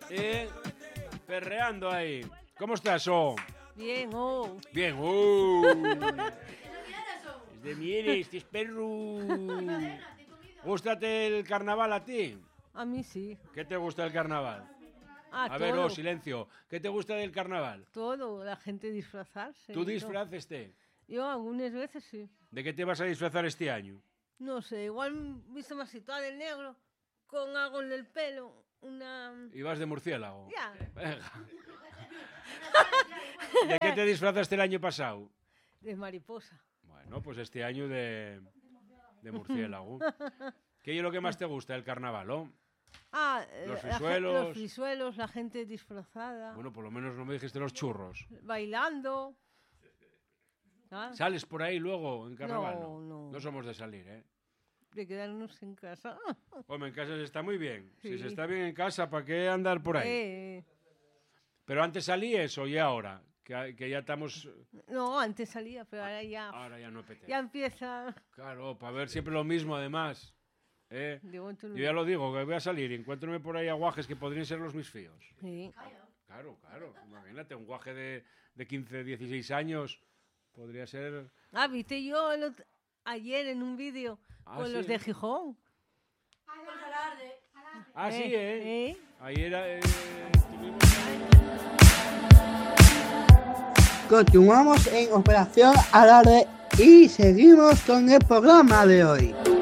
Perreando ahí. ¿Cómo estás, oh? Bien, oh. Bien, ¿De Mieres, es perro? ¿Gústate el carnaval a ti? A mí sí. ¿Qué te gusta del carnaval? A ver, todo. silencio. ¿Qué te gusta del carnaval? Todo, la gente disfrazarse. ¿Tú disfraces? Yo algunas veces sí. ¿De qué te vas a disfrazar este año? No sé, igual me visto más situada de negro, con algo en el pelo, una... ¿Y vas de murciélago? Ya. Venga. ¿De qué te disfrazaste el año pasado? De mariposa. Bueno, pues este año de murciélago. ¿Qué es lo que más te gusta del carnaval, oh? Los frisuelos. Los frisuelos, la gente disfrazada. Bueno, por lo menos no me dijiste los churros. Bailando. ¿Ah? ¿Sales por ahí luego en carnaval? No. No somos de salir, ¿eh? De quedarnos en casa. Hombre, en casa se está muy bien. Sí. Si se está bien en casa, ¿para qué andar por ahí? Pero antes salías o ya ahora, que ya estamos... No, antes salía, pero ahora ya... Ahora ya no apetece. Ya empieza... Claro, para ver siempre lo mismo, además. Digo, Yo ya lo digo, que voy a salir y encuéntrome por ahí aguajes que podrían ser los mis fíos. Sí. Claro. Imagínate, un guaje de 15, 16 años podría ser... Viste yo ayer en un vídeo con ¿sí? los de Gijón. Sí, Ayer Continuamos en Operación Alarde y seguimos con el programa de hoy.